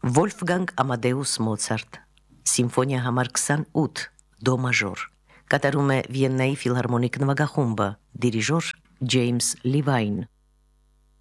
Վոլֆգանգ Ամադեուս Մոցարտ, Սիմֆոնիա համար 28, դո մաժոր, կատարում է Վիեննայի ֆիլհարմոնիկ նվագախումբը, դիրիժոր Ջեյմս Լիվայն։